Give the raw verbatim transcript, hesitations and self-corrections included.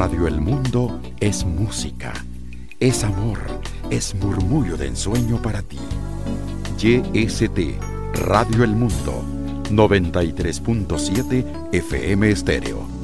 Radio El Mundo es música, es amor, es murmullo de ensueño para ti. Y S T Radio El Mundo, noventa y tres punto siete F M Estéreo.